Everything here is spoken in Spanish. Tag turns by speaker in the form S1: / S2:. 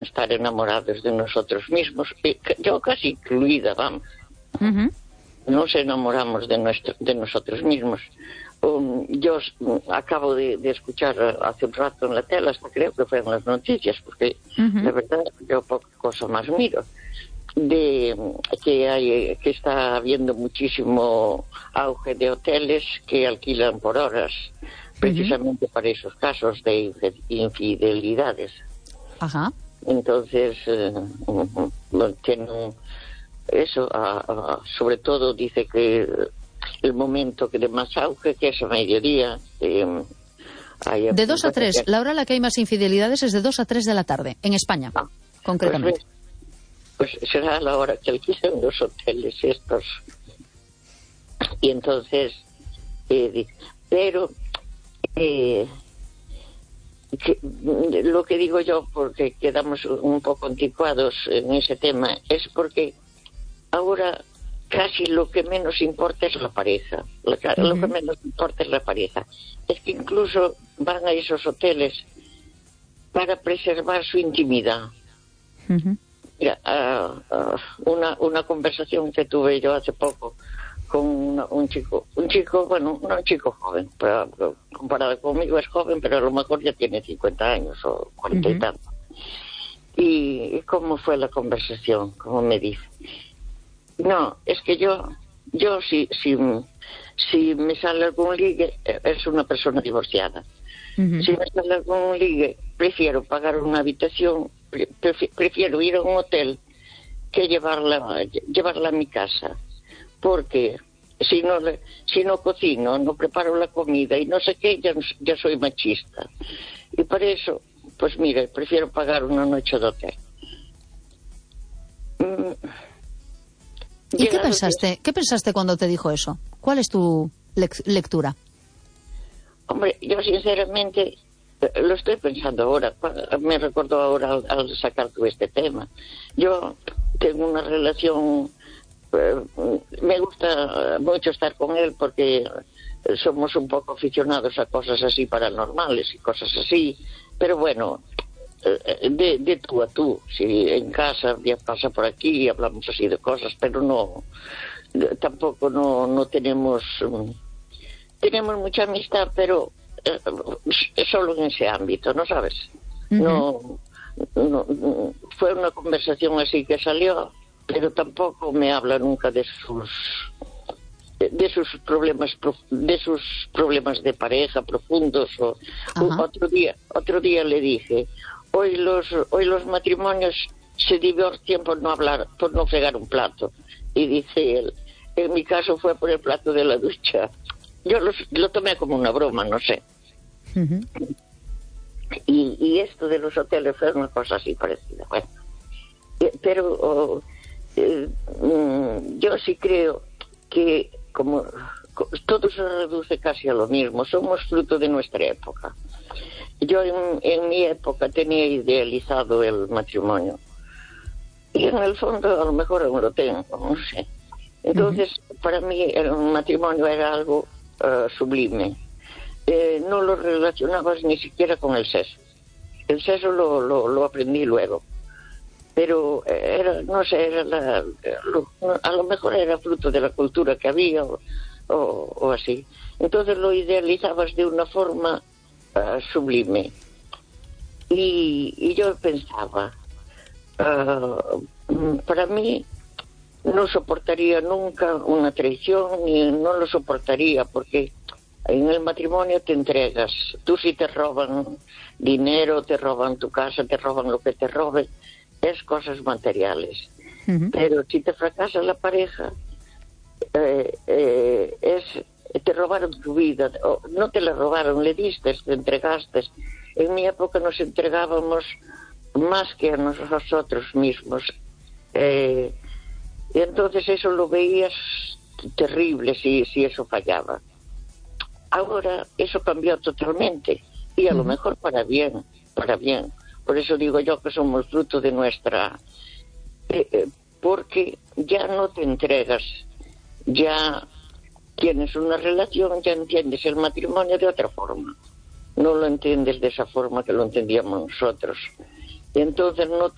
S1: estar enamorados de nosotros mismos, yo casi incluida, vamos. Nos enamoramos de nosotros mismos. Yo acabo de escuchar hace un rato en la tele, hasta creo que fue en las noticias, porque la verdad yo poca cosa más miro, de que está habiendo muchísimo auge de hoteles que alquilan por horas, precisamente para esos casos de infidelidades.
S2: Ajá.
S1: Entonces, tienen eso, sobre todo dice que el momento que de más auge, que es a mediodía.
S2: De 2 a 3, la hora en la que hay más infidelidades es de 2 a 3 de la tarde, en España, concretamente.
S1: Pues será la hora que alquilan los hoteles estos. Y entonces, pero lo que digo yo, porque quedamos un poco anticuados en ese tema, es porque ahora casi lo que menos importa es la pareja. Lo que menos importa es la pareja. Es que incluso van a esos hoteles para preservar su intimidad. Mira, una conversación que tuve yo hace poco con un chico, bueno, no un chico joven, pero comparado conmigo es joven, pero a lo mejor ya tiene 50 años o 40 y tanto. ¿Y cómo fue la conversación? ¿Cómo me dice? No, es que yo si me sale algún ligue, es una persona divorciada. Si me sale algún ligue, prefiero pagar una habitación, prefiero ir a un hotel que llevarla a mi casa, porque si no cocino, no preparo la comida y no sé qué, ya soy machista. Y por eso, pues mire, prefiero pagar una noche de hotel.
S2: ¿Y qué pensaste? ¿Qué pensaste cuando te dijo eso? ¿Cuál es tu lectura?
S1: Hombre, yo sinceramente lo estoy pensando ahora. Me recordó ahora al sacar tú este tema. Yo tengo una relación, me gusta mucho estar con él porque somos un poco aficionados a cosas así paranormales y cosas así. Pero bueno, de tú a tú, si en casa ya pasa por aquí y hablamos así de cosas, pero no, tampoco no tenemos mucha amistad, pero solo en ese ámbito, ¿no sabes? No, fue una conversación así que salió, pero tampoco me habla nunca de sus problemas de pareja profundos. Otro día le dije, hoy los matrimonios se divorcian por no fregar un plato. Y dice él, en mi caso fue por el plato de la ducha. Yo lo tomé como una broma, no sé. Y esto de los hoteles fue una cosa así parecida. Bueno, pero yo sí creo que como todo se reduce casi a lo mismo, somos fruto de nuestra época. Yo en mi época tenía idealizado el matrimonio y en el fondo a lo mejor aún lo tengo, no sé. Entonces para mí el matrimonio era algo sublime. No lo relacionabas ni siquiera con el sexo. El sexo lo aprendí luego, pero no sé, a lo mejor era fruto de la cultura que había o así. Entonces lo idealizabas de una forma sublime. Y yo pensaba, para mí no soportaría nunca una traición, ni no lo soportaría, porque en el matrimonio te entregas. Tú si te roban dinero, te roban tu casa, te roban lo que te roben, es cosas materiales. Pero si te fracasa la pareja, te robaron tu vida. No te la robaron, le diste, te entregaste. En mi época nos entregábamos más que a nosotros mismos. Y entonces eso lo veías terrible si eso fallaba. Ahora eso cambió totalmente y a lo mejor para bien. Por eso digo yo que somos fruto de nuestra... porque ya no te entregas, ya tienes una relación, ya entiendes el matrimonio de otra forma. No lo entiendes de esa forma que lo entendíamos nosotros. Entonces no